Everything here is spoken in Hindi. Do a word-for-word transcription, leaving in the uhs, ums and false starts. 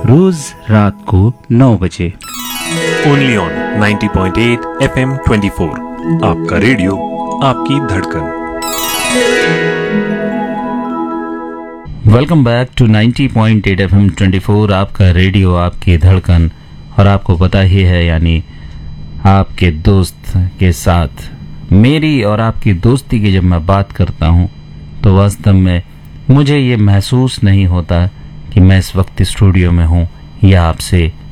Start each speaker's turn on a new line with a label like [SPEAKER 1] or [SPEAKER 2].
[SPEAKER 1] रोज रात को नौ बजे।
[SPEAKER 2] Only on ninety point eight F M twenty four, आपका रेडियो आपकी धड़कन।
[SPEAKER 3] Welcome back to ninety point eight F M twenty four, आपका रेडियो आपकी धड़कन। और आपको पता ही है, यानी आपके दोस्त के साथ मेरी और आपकी दोस्ती की जब मैं बात करता हूँ तो वास्तव में मुझे ये महसूस नहीं होता कि मैं इस वक्त स्टूडियो में हूँ या आपसे